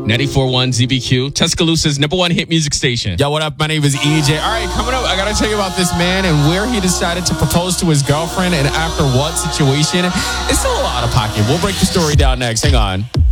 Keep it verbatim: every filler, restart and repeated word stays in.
ninety-four point one Z B Q, Tuscaloosa's number one hit music station. Yo, what up? My name is E J. All right, coming up, I got to tell you about this man and where he decided to propose to his girlfriend and after what situation. It's still a lot of pocket. We'll break the story down next. Hang on.